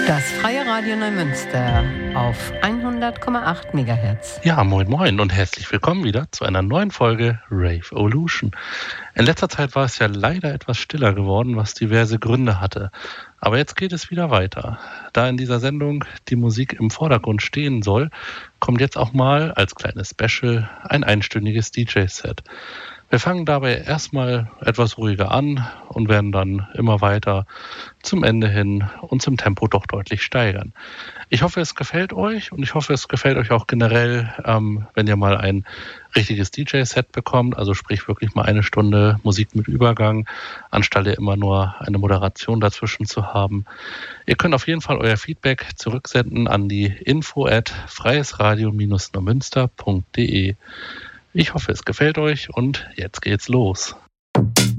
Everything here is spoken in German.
Das Freie Radio Neumünster auf 100,8 MHz. Ja, moin moin und herzlich willkommen wieder zu einer neuen Folge Rave-Olution. In letzter Zeit war es ja leider etwas stiller geworden, was diverse Gründe hatte. Aber jetzt geht es wieder weiter. Da in dieser Sendung die Musik im Vordergrund stehen soll, kommt jetzt auch mal als kleines Special ein einstündiges DJ-Set. Wir fangen dabei erstmal etwas ruhiger an und werden dann immer weiter zum Ende hin uns im Tempo doch deutlich steigern. Ich hoffe, es gefällt euch und ich hoffe, es gefällt euch auch generell, wenn ihr mal ein richtiges DJ-Set bekommt, also sprich wirklich mal eine Stunde Musik mit Übergang, anstelle immer nur eine Moderation dazwischen zu haben. Ihr könnt auf jeden Fall euer Feedback zurücksenden an die info@freiesradio-neumünster.de. Ich hoffe, es gefällt euch und jetzt geht's los.